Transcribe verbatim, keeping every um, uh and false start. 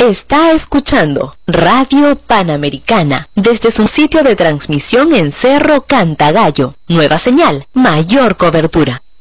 Está escuchando Radio Panamericana desde su sitio de transmisión en Cerro Cantagallo. Nueva señal, mayor cobertura.